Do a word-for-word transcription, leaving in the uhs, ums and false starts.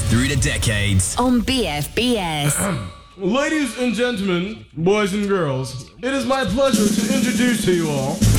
through the decades. On B F B S. Ladies and gentlemen, boys and girls, it is my pleasure to introduce to you all